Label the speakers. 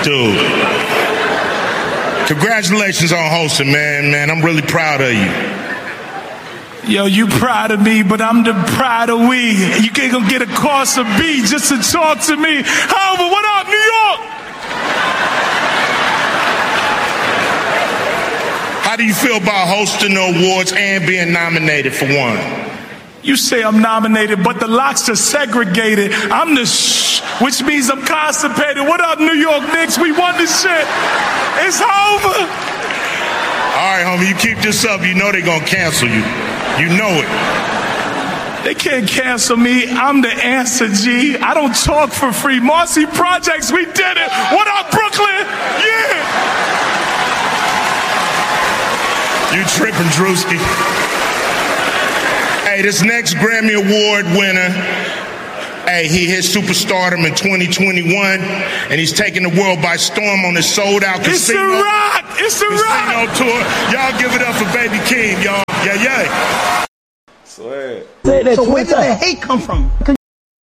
Speaker 1: Dude. Congratulations on hosting, man. I'm really proud of you.
Speaker 2: Yo, you proud of me, but I'm the pride of we. You ain't gonna get a course of B just to talk to me. However, what up, New York?
Speaker 1: How do you feel about hosting the awards and being nominated for one?
Speaker 2: You say I'm nominated, but the locks are segregated. I'm the which means I'm constipated. What up, New York Knicks? We won this shit. It's over.
Speaker 1: All right, homie, you keep this up, you know they're gonna cancel you. You know it.
Speaker 2: They can't cancel me. I'm the answer, G. I don't talk for free. Marcy Projects, we did it. What up, Brooklyn? Yeah.
Speaker 1: You tripping, Drewski. Hey, this next Grammy Award winner, hey, he hit superstardom in 2021, and he's taking the world by storm on his sold-out casino.
Speaker 2: It's a rock. It's a rock.
Speaker 1: Tour. Y'all give it up for Baby Keem, y'all. Yeah.
Speaker 3: So where did the hate come from?